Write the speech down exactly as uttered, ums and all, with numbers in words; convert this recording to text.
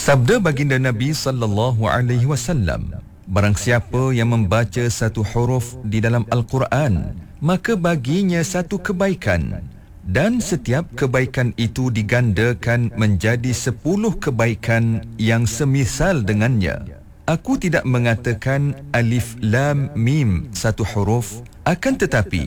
Sabda baginda Nabi sallallahu alaihi wasallam, barang siapa yang membaca satu huruf di dalam Al-Quran, maka baginya satu kebaikan, dan setiap kebaikan itu digandakan menjadi sepuluh kebaikan yang semisal dengannya. Aku tidak mengatakan alif lam mim satu huruf, akan tetapi